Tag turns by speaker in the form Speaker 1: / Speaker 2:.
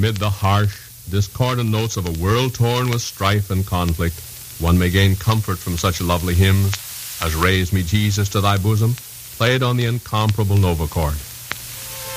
Speaker 1: amid the harsh, discordant notes of a world torn with strife and conflict, one may gain comfort from such lovely hymns as Raise Me, Jesus, to Thy bosom, played on the incomparable Nova chord.